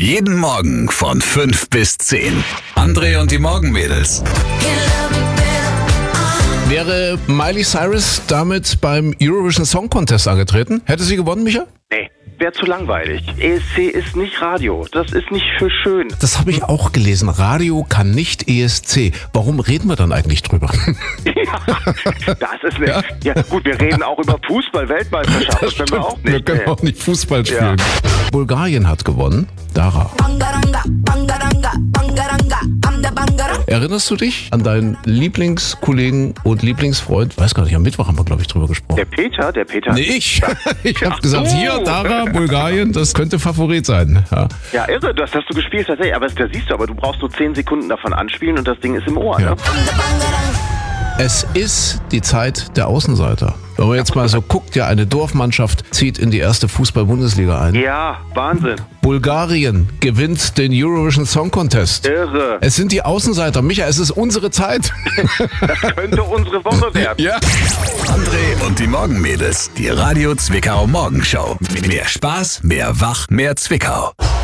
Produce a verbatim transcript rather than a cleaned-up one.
Jeden Morgen von fünf bis zehn. André und die Morgenmädels. Wäre Miley Cyrus damit beim Eurovision Song Contest angetreten? Hätte sie gewonnen, Micha? Nee, wäre zu langweilig. E S C ist nicht Radio. Das ist nicht für schön. Das habe ich auch gelesen. Radio kann nicht E S C. Warum reden wir dann eigentlich drüber? Ja, das ist nicht. Ja. ja gut, wir reden auch über Fußball-Weltmeisterschaft. Das, das können wir auch nicht. Wir können nee. auch nicht Fußball spielen. Ja. Bulgarien hat gewonnen. Dara. Erinnerst du dich an deinen Lieblingskollegen und Lieblingsfreund? Weiß gar nicht, am Mittwoch haben wir, glaube ich, drüber gesprochen. Der Peter, der Peter. Nee, ich. Ich habe Ach gesagt, so. hier, Dara, Bulgarien, das könnte Favorit sein. Ja. Ja, irre, das hast du gespielt tatsächlich. Aber da siehst du, aber du brauchst so zehn Sekunden davon anspielen und das Ding ist im Ohr. Ja. Ne? Es ist die Zeit der Außenseiter. Wenn man jetzt mal so guckt, ja, eine Dorfmannschaft zieht in die erste Fußball-Bundesliga ein. Ja, Wahnsinn. Bulgarien gewinnt den Eurovision Song Contest. Irre. Es sind die Außenseiter. Micha, es ist unsere Zeit. Das könnte unsere Woche werden. Ja. André und die Morgenmädels. Die Radio Zwickau Morgenshow. Mehr Spaß, mehr Wach, mehr Zwickau.